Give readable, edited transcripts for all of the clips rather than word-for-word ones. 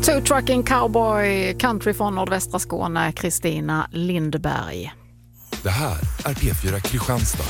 Two Trucking Cowboy, country från nordvästra Skåne, Kristina Lindberg. Det här är P4 Kristianstad.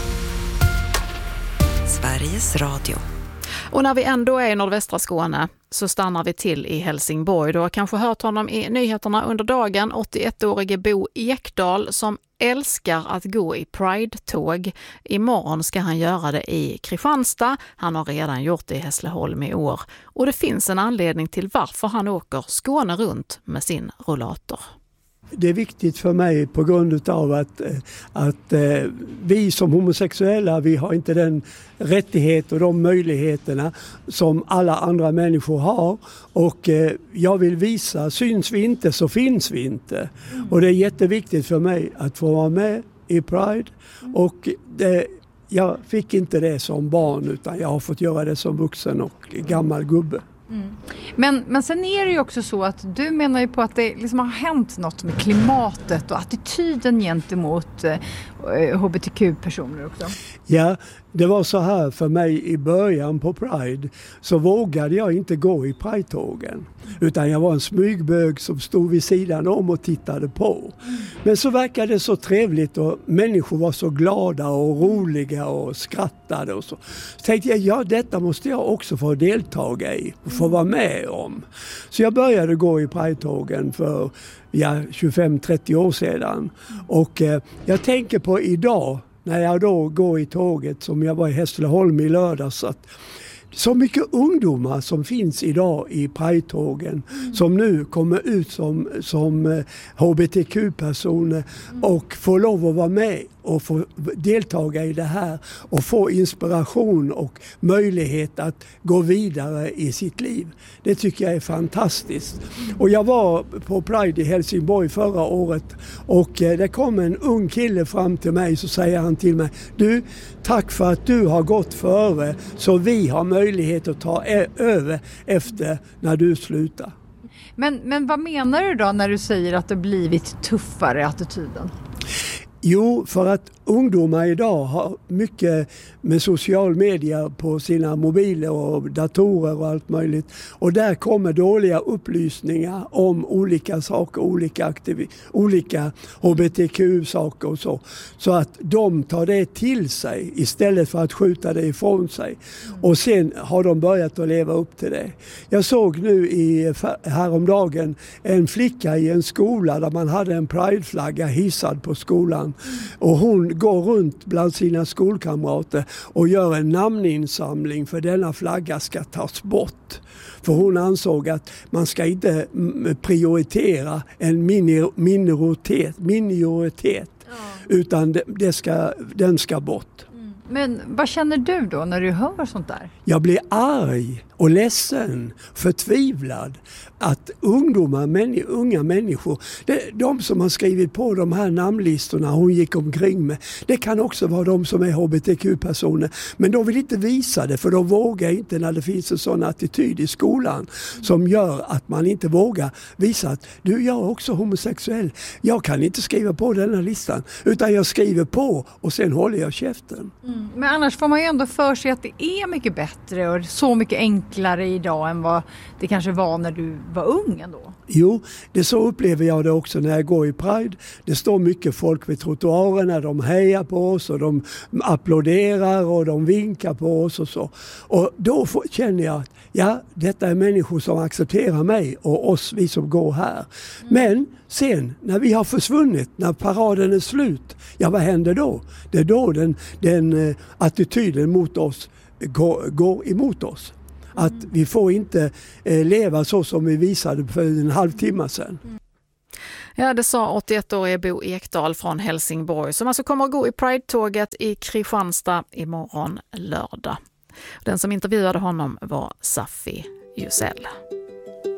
Sveriges Radio. Och när vi ändå är i nordvästra Skåne så stannar vi till i Helsingborg. Du har kanske hört honom i nyheterna under dagen, 81-årige Bo Ekdahl som älskar att gå i Pride-tåg. Imorgon ska han göra det i Kristianstad. Han har redan gjort det i Hässleholm i år. Och det finns en anledning till varför han åker Skåne runt med sin rollator. Det är viktigt för mig på grund av att vi som homosexuella, vi har inte den rättighet och de möjligheterna som alla andra människor har. Och jag vill visa, syns vi inte så finns vi inte. Och det är jätteviktigt för mig att få vara med i Pride. Och jag fick inte det som barn utan jag har fått göra det som vuxen och gammal gubbe. Mm. Men sen är det ju också så att du menar ju på att det liksom har hänt något med klimatet och attityden gentemot hbtq-personer också. Ja, det var så här för mig i början på Pride så vågade jag inte gå i Pride-tågen. Utan jag var en smygbög som stod vid sidan om och tittade på. Men så verkade det så trevligt och människor var så glada och roliga och skrattade och så. Så tänkte jag, ja detta måste jag också få deltaga i och få vara med om. Så jag började gå i Pride-tågen för 25-30 år sedan. Och jag tänker på idag när jag då går i tåget som jag var i Hässleholm i lördags att så mycket ungdomar som finns idag i Pride-tågen som nu kommer ut som hbtq-personer och får lov att vara med och få deltaga i det här och få inspiration och möjlighet att gå vidare i sitt liv. Det tycker jag är fantastiskt. Och jag var på Pride i Helsingborg förra året och det kom en ung kille fram till mig så säger han till mig: du, tack för att du har gått före så vi har möjlighet att ta över efter när du slutar. Men vad menar du då när du säger att det blivit tuffare attityden? Jo, för att ungdomar idag har mycket med social media på sina mobiler och datorer och allt möjligt. Och där kommer dåliga upplysningar om olika saker, olika hbtq-saker och så. Så att de tar det till sig istället för att skjuta det ifrån sig. Och sen har de börjat att leva upp till det. Jag såg nu häromdagen en flicka i en skola där man hade en prideflagga hissad på skolan. Och hon går runt bland sina skolkamrater och gör en namninsamling för denna flagga ska tas bort. För hon ansåg att man ska inte prioritera en minoritet utan den ska bort. Men vad känner du då när du hör sånt där? Jag blir arg och ledsen, förtvivlad att unga människor, de som har skrivit på de här namnlistorna hon gick omkring med, det kan också vara de som är hbtq-personer, men de vill inte visa det för de vågar inte när det finns en sån attityd i skolan som gör att man inte vågar visa att du, jag är också homosexuell, jag kan inte skriva på den här listan utan jag skriver på och sen håller jag käften. Men annars får man ju ändå för sig att det är mycket bättre och så mycket enklare idag än vad det kanske var när du var ung ändå. Jo, det så upplever jag det också när jag går i Pride. Det står mycket folk vid trottoarerna, de hejar på oss och de applåderar och de vinkar på oss och så. Och då känner jag att ja, detta är människor som accepterar mig och oss, vi som går här. Men sen, när vi har försvunnit, när paraden är slut, ja vad händer då? Det är då den attityden mot oss går emot oss. Att vi får inte leva så som vi visade för en halvtimme sedan. Ja, det sa 81-årige Bo Ekdahl från Helsingborg som alltså kommer att gå i Pride-tåget i Kristianstad imorgon lördag. Den som intervjuade honom var Safi Jusell.